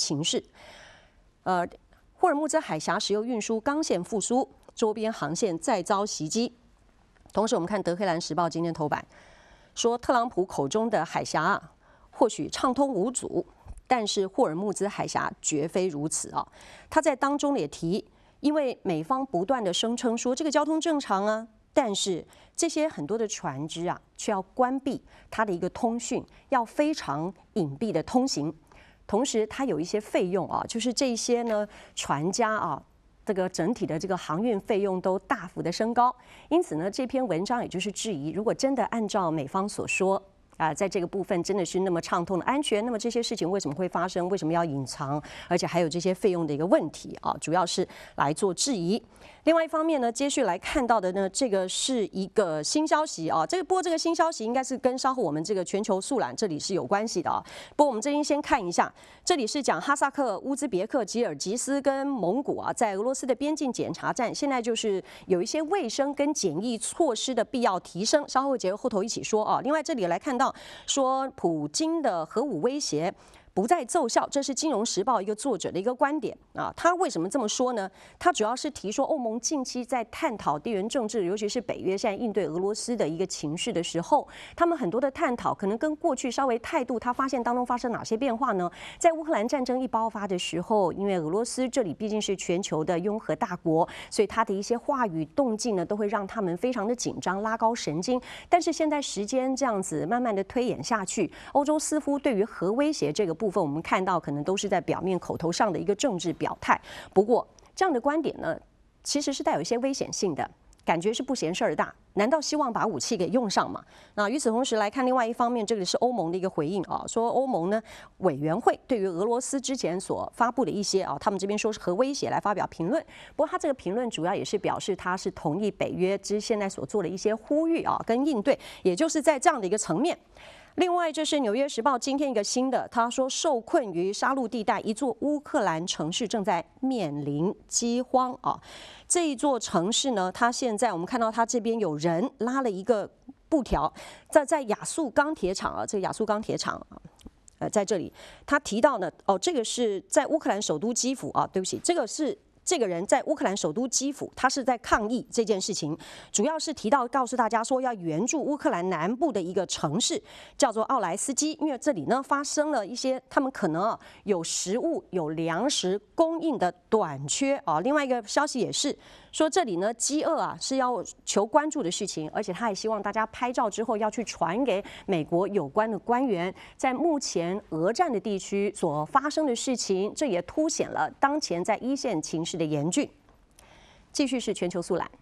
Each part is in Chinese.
情势。霍尔木兹海峡石油运输钢线复苏，周边航线再遭袭击。同时，我们看德黑兰时报今天头版说，特朗普口中的海峡或许畅通无阻，但是霍尔木兹海峡绝非如此啊。他在当中也提，因为美方不断的声称说这个交通正常啊，但是这些很多的船只却要关闭它的一个通讯，要非常隐蔽的通行。同时，它有一些费用就是这些呢船家这个整体的这个航运费用都大幅的升高。因此呢，这篇文章也就是质疑，如果真的按照美方所说在这个部分真的是那么畅通的安全，那么这些事情为什么会发生？为什么要隐藏？而且还有这些费用的一个问题主要是来做质疑。另外一方面呢，接续来看到的呢，这个是一个新消息不过这个新消息应该是跟稍后我们这个全球速览这里是有关系的不过我们这边先看一下，这里是讲哈萨克、乌兹别克、吉尔吉斯跟蒙古在俄罗斯的边境检查站，现在就是有一些卫生跟检疫措施的必要提升，稍后结合后头一起说另外这里来看到说，普京的核武威胁不再奏效，这是《金融时报》一个作者的一个观点他为什么这么说呢？他主要是提说，欧盟近期在探讨地缘政治，尤其是北约现在应对俄罗斯的一个情势的时候，他们很多的探讨可能跟过去稍微态度，他发现当中发生哪些变化呢？在乌克兰战争一爆发的时候，因为俄罗斯这里毕竟是全球的拥核大国，所以他的一些话语动静呢，都会让他们非常的紧张，拉高神经。但是现在时间这样子慢慢的推演下去，欧洲似乎对于核威胁这个部分，我们看到可能都是在表面口头上的一个政治表态。不过这样的观点呢，其实是带有一些危险性的，感觉是不嫌事儿大。难道希望把武器给用上吗？那与此同时来看，另外一方面，这个是欧盟的一个回应说欧盟呢委员会对于俄罗斯之前所发布的一些他们这边说是核威胁来发表评论。不过他这个评论主要也是表示他是同意北约之现在所做的一些呼吁跟应对，也就是在这样的一个层面。另外，这是《纽约时报》今天一个新的，他说受困于杀戮地带，一座乌克兰城市正在面临饥荒这一座城市呢，它现在我们看到它这边有人拉了一个布条，在亚速钢铁厂这个亚速钢铁厂在这里，他提到呢这个是在乌克兰首都基辅对不起，这个人在乌克兰首都基辅，他是在抗议这件事情，主要是提到告诉大家说要援助乌克兰南部的一个城市，叫做奥莱斯基，因为这里呢发生了一些他们可能有食物、有粮食供应的短缺另外一个消息也是说，这里呢饥饿是要求关注的事情，而且他也希望大家拍照之后要去传给美国有关的官员，在目前俄战的地区所发生的事情，这也凸显了当前在一线情势的严峻。继续是全球速览。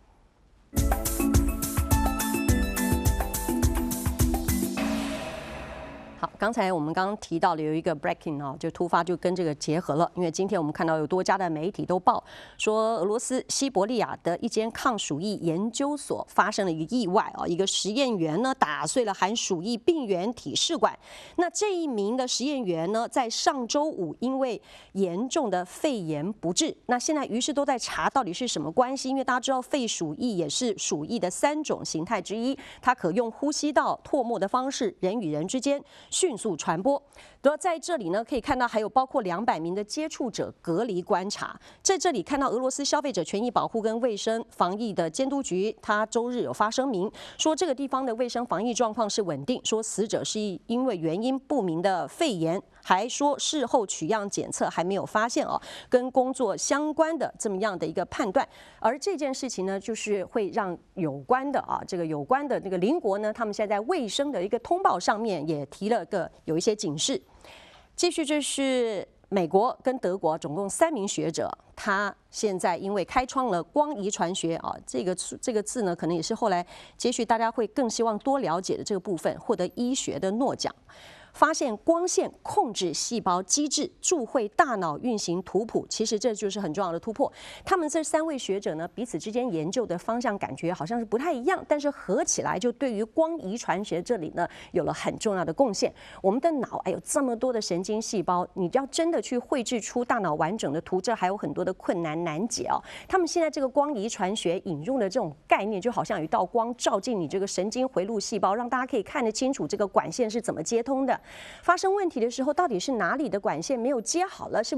好，刚才我们刚刚提到了有一个 breaking 就突发就跟这个结合了，因为今天我们看到有多家的媒体都报说，俄罗斯西伯利亚的一间抗鼠疫研究所发生了一个意外一个实验员呢打碎了含鼠疫病原体试管。那这一名的实验员呢，在上周五因为严重的肺炎不治，那现在于是都在查到底是什么关系，因为大家知道肺鼠疫也是鼠疫的3种形态之一，它可用呼吸道唾沫的方式，人与人之间迅速传播。在这里呢，可以看到还有包括200名的接触者隔离观察。在这里看到俄罗斯消费者权益保护跟卫生防疫的监督局，他周日有发声明说，这个地方的卫生防疫状况是稳定，说死者是因为原因不明的肺炎，还说事后取样检测还没有发现跟工作相关的这么样的一个判断。而这件事情呢，就是会让有关的有关的这个邻国呢，他们现在在卫生的一个通报上面也提了有一些警示。继续，这是美国跟德国总共3名学者，他现在因为开创了光遗传学这个字呢，可能也是后来接续大家会更希望多了解的这个部分，获得医学的诺奖。发现光线控制细胞机制，助会大脑运行图谱。其实这就是很重要的突破。他们这3位学者呢，彼此之间研究的方向感觉好像是不太一样，但是合起来就对于光遗传学这里呢有了很重要的贡献。我们的脑有这么多的神经细胞，你要真的去绘制出大脑完整的图，这还有很多的困难难解他们现在这个光遗传学引入的这种概念，就好像有一道光照进你这个神经回路细胞，让大家可以看得清楚这个管线是怎么接通的。发生问题的时候，到底是哪里的管线没有接好了？是